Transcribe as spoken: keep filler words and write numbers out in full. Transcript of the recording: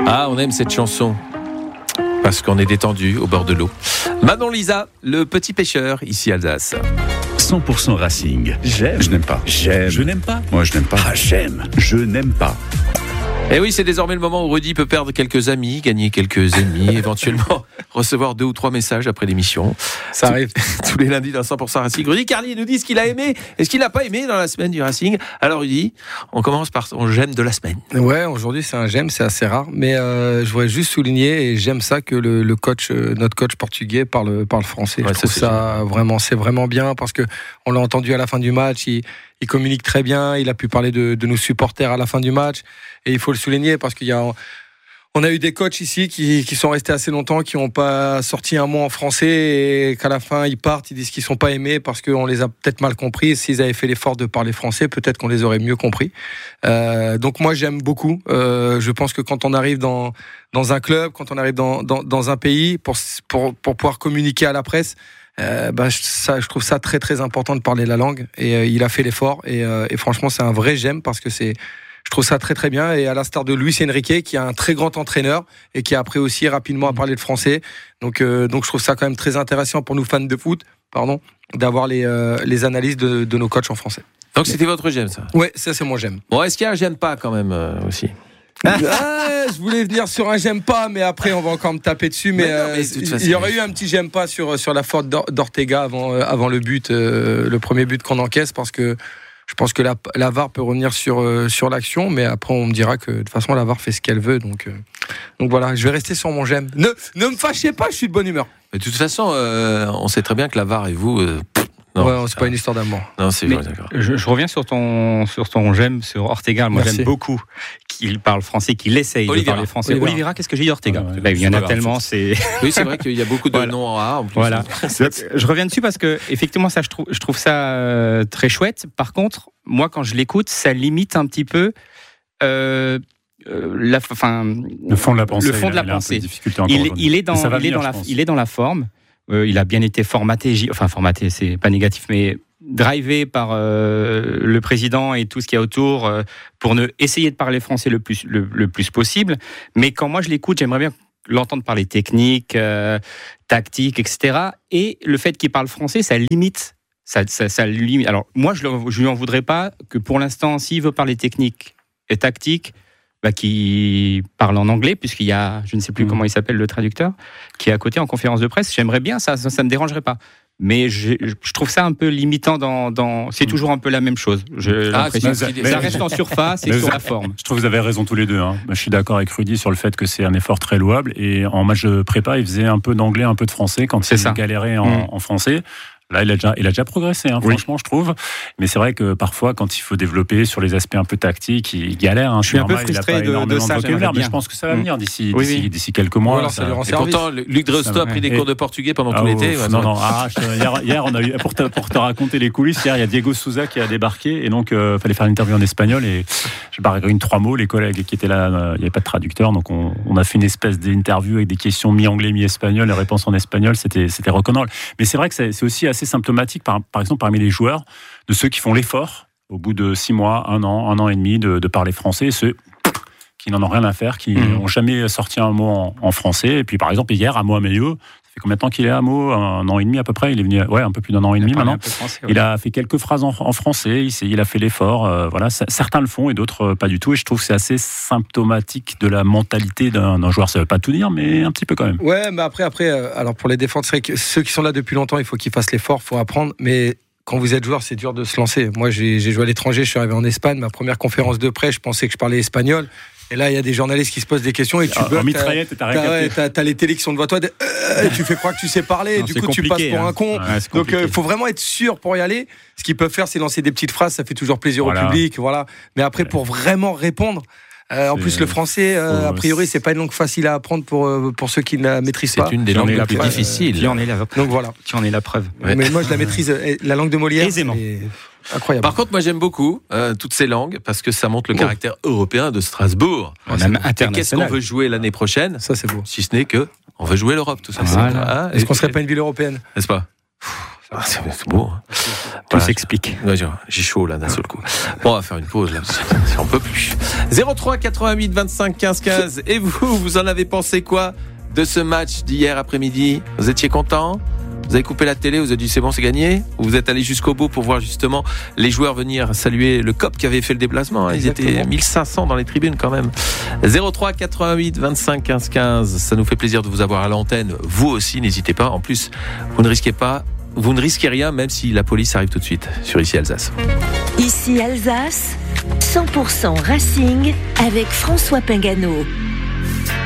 Ah, on aime cette chanson. Parce qu'on est détendu au bord de l'eau. Manon Lisa, le petit pêcheur, ici Alsace. cent pour cent Racing. J'aime. Je n'aime pas. J'aime. Je n'aime pas. Moi, je n'aime pas. Ah, j'aime. Je n'aime pas. Et oui, c'est désormais le moment où Rudy peut perdre quelques amis, gagner quelques ennemis, éventuellement recevoir deux ou trois messages après l'émission. Ça arrive. Tous les lundis dans cent pour cent Racing. Rudy Carli nous dit ce qu'il a aimé et ce qu'il n'a pas aimé dans la semaine du Racing. Alors Rudy, on commence par son j'aime de la semaine. Ouais, aujourd'hui c'est un j'aime, c'est assez rare, mais euh, je voudrais juste souligner, et j'aime ça, que le, le coach, euh, notre coach portugais parle, parle français. Ouais, je trouve ça, ça, ça vraiment, c'est vraiment bien, parce que on l'a entendu à la fin du match, il, il communique très bien, il a pu parler de, de nos supporters à la fin du match, et il faut le souligner parce qu'il y a... On a eu des coachs ici qui, qui sont restés assez longtemps, qui n'ont pas sorti un mot en français, et qu'à la fin ils partent, ils disent qu'ils ne sont pas aimés parce qu'on les a peut-être mal compris. S'ils avaient fait l'effort de parler français, peut-être qu'on les aurait mieux compris. Euh, donc moi j'aime beaucoup. Euh, je pense que quand on arrive dans, dans un club, quand on arrive dans, dans, dans un pays, pour, pour, pour pouvoir communiquer à la presse, euh, bah, ça, je trouve ça très très important de parler la langue. Et euh, il a fait l'effort, et, euh, et franchement c'est un vrai j'aime, parce que c'est... Je trouve ça très très bien, et à l'instar de Luis Enrique, qui est un très grand entraîneur et qui a appris aussi rapidement à parler le français. Donc, euh, donc je trouve ça quand même très intéressant pour nous fans de foot, pardon, d'avoir les, euh, les analyses de, de nos coachs en français. Donc c'était votre j'aime, ça? Ouais, ça c'est mon j'aime. Bon, est-ce qu'il y a un j'aime pas quand même euh, aussi? Ah, je voulais venir sur un j'aime pas, mais après on va encore me taper dessus. Mais, mais, non, mais euh, façon, il y aurait eu un petit j'aime pas sur, sur la faute d'Ortega avant, euh, avant le but, euh, le premier but qu'on encaisse, parce que je pense que la, la V A R peut revenir sur, euh, sur l'action, mais après on me dira que de toute façon la V A R fait ce qu'elle veut. Donc, euh, donc voilà, je vais rester sur mon j'aime. Ne, ne me fâchez pas, je suis de bonne humeur. Mais de toute façon, euh, on sait très bien que la V A R et vous... Euh, non, ouais, c'est pas une histoire d'amour. Non, c'est mais vrai, d'accord. Je, je reviens sur ton, sur ton j'aime, sur Ortega. Moi, Merci. J'aime beaucoup qu'il parle français, qu'il essaye Oliveira. de parler français. Oliveira, Oliveira, qu'est-ce que j'ai dit, Ortega? Ah ouais, bah, il y en a grave, tellement, c'est... Oui, c'est vrai qu'il y a beaucoup de Voilà. noms en A en plus. Voilà. Je reviens dessus parce que, effectivement, ça, je trouve, je trouve ça euh, très chouette. Par contre, moi, quand je l'écoute, ça limite un petit peu euh, euh, la, fin, Le fond de la pensée. Le fond de la il a, il a pensée. Un peu de difficulté encore il, aujourd'hui. il est dans, Mais ça va il est venir, dans la, je pense. il est dans la forme. Euh, il a bien été formaté, j'y- enfin formaté, c'est pas négatif, mais drivé par euh, le président et tout ce qu'il y a autour euh, pour ne essayer de parler français le plus le, le plus possible. Mais quand moi je l'écoute, j'aimerais bien l'entendre parler technique, euh, tactique, et cetera. Et le fait qu'il parle français, ça limite. Ça, ça, ça limite. Alors moi, je ne lui en voudrais pas que pour l'instant, s'il veut parler technique et tactique, bah, qu'il parle en anglais, puisqu'il y a, je ne sais plus mmh. comment il s'appelle, le traducteur, qui est à côté en conférence de presse. J'aimerais bien, ça ne me dérangerait pas. Mais je, je trouve ça un peu limitant dans... dans c'est toujours un peu la même chose. Je, Ah, l'impression c'est- que mais- ça reste en surface et mais sur vous- la forme. Je trouve que vous avez raison tous les deux. Hein. Je suis d'accord avec Rudy sur le fait que c'est un effort très louable. Et en match de prépa, il faisait un peu d'anglais, un peu de français quand C'est il ça. galérait en, Mmh. en français. Là, il a déjà, il a déjà progressé, hein, Oui. franchement, je trouve. Mais c'est vrai que parfois, quand il faut développer sur les aspects un peu tactiques, il galère. Hein, Je suis un peu normal, il a frustré pas de- de énormément ça, vocabulaire, j'aimerais mais bien. je pense que ça va venir d'ici, Oui, d'ici, oui. d'ici quelques mois. Ou alors, ça- ça lui rend Et service. pourtant, Luc Dresto a pris des Et- cours de portugais pendant Ah, tout l'été. ouf, ouais, non, non, ah, je- hier, hier, on a eu, pour te, pour te raconter les coulisses, hier, il y a Diego Souza qui a débarqué, et donc, il euh, fallait faire une interview en espagnol, et je baragouine trois mots, les collègues qui étaient là, euh, il n'y avait pas de traducteur, donc on, on a fait une espèce d'interview avec des questions mi-anglais, mi-espagnol, les réponses en espagnol, c'était, c'était rock'n'roll. Mais c'est vrai que c'est, c'est aussi assez symptomatique, par, par exemple, parmi les joueurs, de ceux qui font l'effort, au bout de six mois, un an, un an et demi, de, de parler français, ceux qui n'en ont rien à faire, qui n'ont mmh. jamais sorti un mot en, en français. Et puis, par exemple, hier, Amo Ameyo, ça fait combien de temps qu'il est à Amo? Un an et demi à peu près. Il est venu, ouais, un peu plus d'un an et demi maintenant. Français, ouais. Il a fait quelques phrases en, en français. Il, il a fait l'effort. Euh, voilà, ça, certains le font et d'autres euh, pas du tout. Et je trouve que c'est assez symptomatique de la mentalité d'un, d'un joueur. Ça veut pas tout dire, mais un petit peu quand même. Ouais, mais après, après, euh, alors pour les défenses, c'est vrai que ceux qui sont là depuis longtemps, il faut qu'ils fassent l'effort, il faut apprendre. Mais quand vous êtes joueur, c'est dur de se lancer. Moi, j'ai, j'ai joué à l'étranger, je suis arrivé en Espagne. Ma première conférence de presse, je pensais que je parlais espagnol. Et là, il y a des journalistes qui se posent des questions et tu bugs. En mitraillette, t'as, t'as, t'as, ouais, t'as, t'as les télés qui sont devant toi. Euh, et tu fais croire que tu sais parler. Non, et du coup, tu passes pour hein. un con. Ouais, donc, il euh, faut vraiment être sûr pour y aller. Ce qu'ils peuvent faire, c'est lancer des petites phrases. Ça fait toujours plaisir voilà. au public. Voilà. Mais après, pour vraiment répondre. Euh, en plus, le français, euh, a priori, c'est pas une langue facile à apprendre pour, euh, pour ceux qui ne la maîtrisent c'est pas. C'est une des langues les plus preuve, difficiles. Qui en est la, donc voilà. Qui en est la preuve. Ouais. Mais moi, je la maîtrise. La langue de Molière. Aisément. Incroyable. Par contre, moi, j'aime beaucoup euh, toutes ces langues parce que ça montre le oh. caractère européen de Strasbourg. Ouais, même international. Qu'est-ce qu'on veut jouer l'année prochaine? Ça, c'est beau. Si ce n'est que on veut jouer l'Europe, tout ça. Voilà. Ah, est-ce qu'on serait pas une ville européenne? N'est-ce pas? Ah, c'est, c'est beau. Hein. Tout Voilà. s'explique. Ouais, j'ai- j'ai chaud là d'un seul coup. Bon, on va faire une pause là. On peut plus. zéro trois quatre-vingt-huit vingt-cinq quinze quinze. Et vous, vous en avez pensé quoi de ce match d'hier après-midi? Vous étiez content? Vous avez coupé la télé, vous avez dit c'est bon, c'est gagné? Ou vous êtes allé jusqu'au bout pour voir justement les joueurs venir saluer le C O P qui avait fait le déplacement, hein. Ils Exactement. étaient mille cinq cents dans les tribunes quand même. zéro trois quatre-vingt-huit vingt-cinq quinze quinze. Ça nous fait plaisir de vous avoir à l'antenne. Vous aussi, n'hésitez pas. En plus, vous ne risquez pas, vous ne risquez rien même si la police arrive tout de suite sur Ici Alsace. Ici Alsace, cent pour cent Racing avec François Pingano.